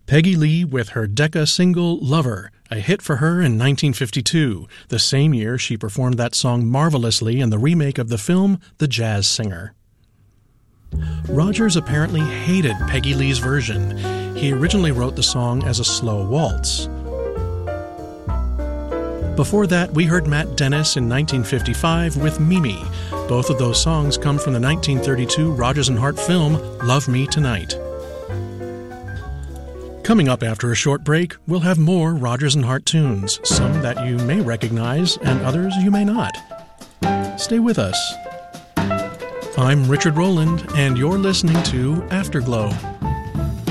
Peggy Lee with her Decca single Lover, a hit for her in 1952, the same year she performed that song marvelously in the remake of the film The Jazz Singer. Rogers apparently hated Peggy Lee's version. He originally wrote the song as a slow waltz. Before that, we heard Matt Dennis in 1955 with Mimi. Both of those songs come from the 1932 Rodgers and Hart film Love Me Tonight. Coming up after a short break, we'll have more Rodgers and Hart tunes, some that you may recognize and others you may not. Stay with us. I'm Richard Rowland, and you're listening to Afterglow.